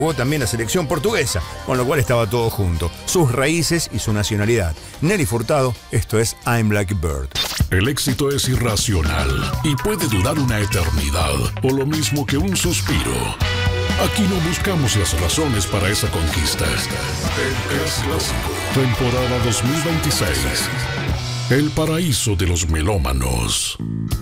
Jugó también la selección portuguesa, con lo cual estaba todo junto. Sus raíces y su nacionalidad. Nelly Furtado, esto es I'm Like a Bird. El éxito es irracional y puede durar una eternidad, o lo mismo que un suspiro. Aquí no buscamos las razones para esa conquista. El Es Clásico, temporada 2026. El paraíso de los melómanos.